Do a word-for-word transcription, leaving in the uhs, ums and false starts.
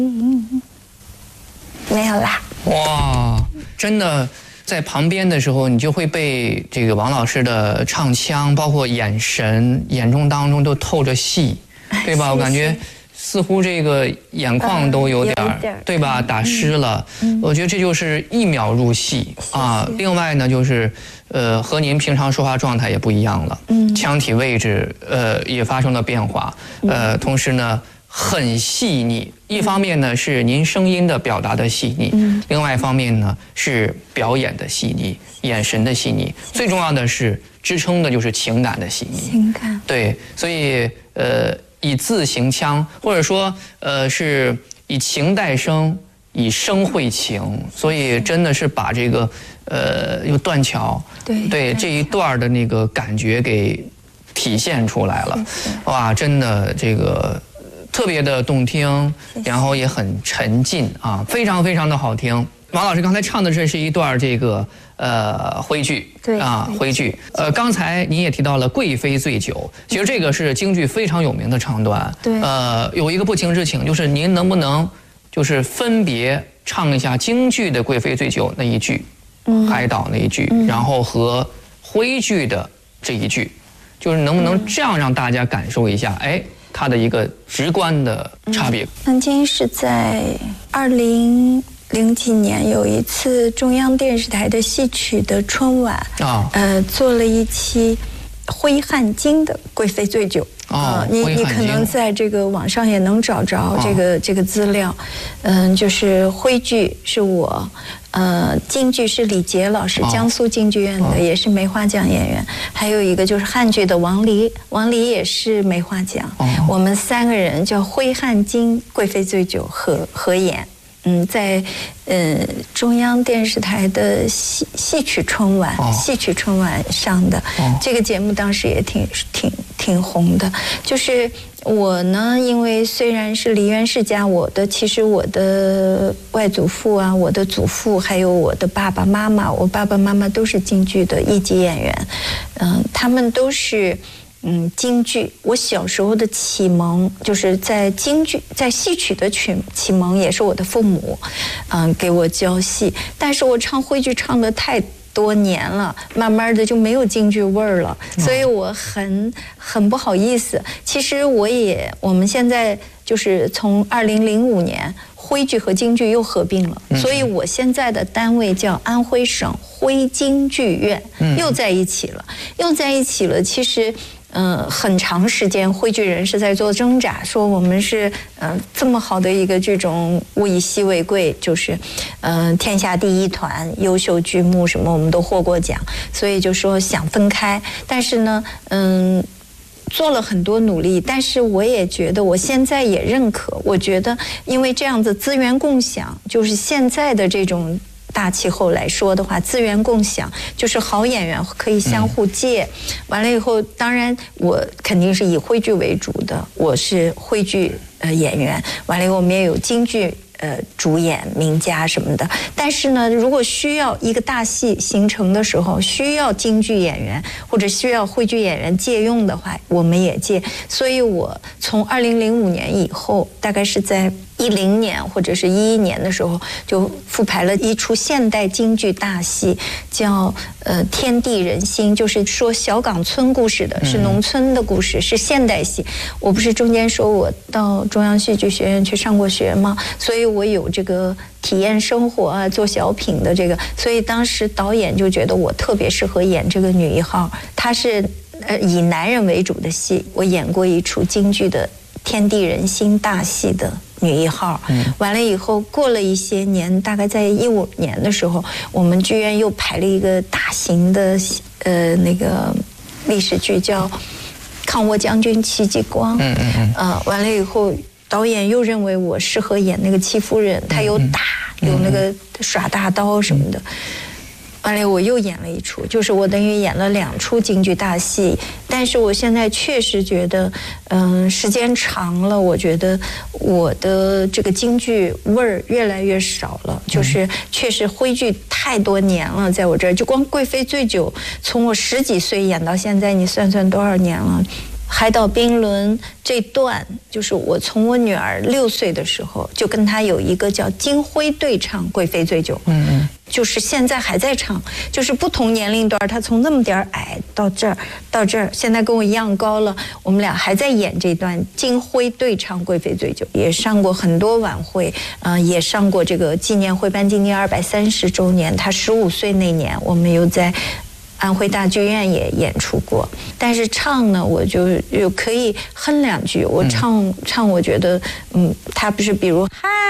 嗯嗯，没有啦。 哇，真的。在旁边的时候，你就会被这个王老师的唱腔，包括眼神、眼中当中都透着戏，对吧？我感觉似乎这个眼眶都有点儿，对吧？打湿了。我觉得这就是一秒入戏啊。另外呢，就是呃，和您平常说话状态也不一样了，腔体位置呃也发生了变化，呃，同时呢。很细腻，一方面呢是您声音的表达的细腻，嗯、另外一方面呢是表演的细腻，眼神的细腻，最重要的是支撑的就是情感的细腻。 情感对，所以呃以字行腔，或者说呃是以情带声，以声会情，所以真的是把这个呃有断桥， 对对这一段的那个感觉给体现出来了。谢谢哇，真的这个。特别的动听，然后也很沉浸啊，非常非常的好听。王老师刚才唱的这是一段这个呃徽剧， 对啊徽剧。呃，刚才您也提到了《贵妃醉酒》，其实这个是京剧非常有名的唱段。 对。 呃，有一个不情之请，就是您能不能就是分别唱一下京剧的《贵妃醉酒》那一句，嗯，海岛那一句，嗯、然后和徽剧的这一句，就是能不能这样让大家感受一下？哎。它的一个直观的差别。 南京是在二零零几年有一次中央电视台的戏曲的春晚啊，呃，做了一期徽汉京的《贵妃醉酒》啊、呃，你你可能在这个网上也能找着这个、哦、这个资料，嗯、呃，就是徽剧是我。呃，京剧是李杰老师，江苏京剧院的，哦、也是梅花奖演员。还有一个就是汉剧的王黎，王黎也是梅花奖。哦、我们三个人叫徽汉京贵妃醉酒合合演。嗯，在呃中央电视台的戏戏曲春晚，哦、戏曲春晚上的、哦、这个节目，当时也挺挺挺红的。就是我呢，因为虽然是梨园世家，我的其实我的外祖父啊，我的祖父，还有我的爸爸妈妈，我爸爸妈妈都是京剧的一级演员，嗯、呃，他们都是。嗯，京剧，我小时候的启蒙就是在京剧，在戏曲的启启蒙也是我的父母，嗯，给我教戏。但是我唱徽剧唱得太多年了，慢慢的就没有京剧味儿了，所以我很很不好意思。其实我也，我们现在就是从二零零五年。徽剧和京剧又合并了，所以我现在的单位叫安徽省徽京剧院，又在一起了，又在一起了。其实，嗯、呃，很长时间徽剧人是在做挣扎，说我们是嗯、呃、这么好的一个剧种，物以稀为贵，就是嗯、呃、天下第一团，优秀剧目什么我们都获过奖，所以就说想分开，但是呢，嗯。做了很多努力，但是我也觉得，我现在也认可。我觉得，因为这样子资源共享，就是现在的这种大气候来说的话，资源共享就是好演员可以相互借。嗯、完了以后，当然我肯定是以徽剧为主的，我是徽剧呃演员。完了以后，我们也有京剧。呃，主演名家什么的，但是呢，如果需要一个大戏形成的时候，需要京剧演员或者需要徽剧演员借用的话，我们也借。所以我从二零零五年以后，大概是在一零年或者是一一年的时候，就复排了一出现代京剧大戏，叫呃《天地人心》，就是说小岗村故事的，是农村的故事，是现代戏。我不是中间说我到中央戏剧学院去上过学吗？所以我有这个体验生活啊，做小品的这个，所以当时导演就觉得我特别适合演这个女一号。她是呃以男人为主的戏，我演过一出京剧的天地人心大戏的女一号。嗯，完了以后过了一些年，大概在一五年的时候，我们剧院又排了一个大型的呃那个历史剧，叫《抗倭将军戚继光》。嗯嗯嗯。呃，完了以后。导演又认为我适合演那个戚夫人，她有打，有那个耍大刀什么的。完了，我又演了一出，就是我等于演了两出京剧大戏。但是我现在确实觉得，嗯，时间长了，我觉得我的这个京剧味儿越来越少了。就是确实徽剧太多年了，在我这儿，就光《贵妃醉酒》，从我十几岁演到现在，你算算多少年了？ 海岛冰轮这段，就是我从我女儿六岁的时候就跟她有一个叫金辉对唱《贵妃醉酒》，嗯嗯，就是现在还在唱，就是不同年龄段，她从那么点儿矮到这儿到这儿，现在跟我一样高了，我们俩还在演这段金辉对唱《贵妃醉酒》，也上过很多晚会，嗯、呃，也上过这个纪念徽班金妮二百三十周年，她十五岁那年，我们又在安徽大剧院也演出过。但是唱呢，我就又可以哼两句。我唱、嗯、唱，我觉得，嗯，他不是比如嗨